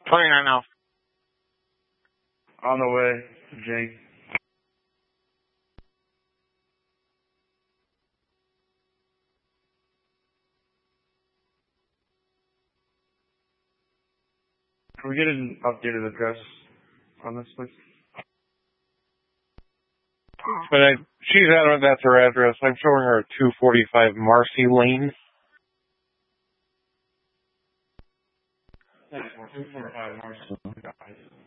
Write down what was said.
29 now. On the way, Jake. Can we get an updated address on this, please? But she's adamant that's her address. I'm showing her 245 Marcy Lane. 245 Marcy Lane.